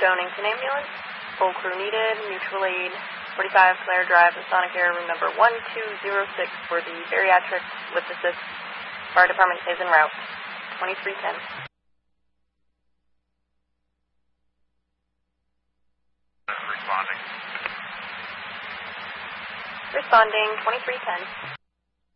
Stonington ambulance. Full crew needed. Mutual aid. 45 Claire Drive, Masonic Air, room number 1206 for the bariatric with assist. Fire department is en route. 2310. Responding. Responding, 2310.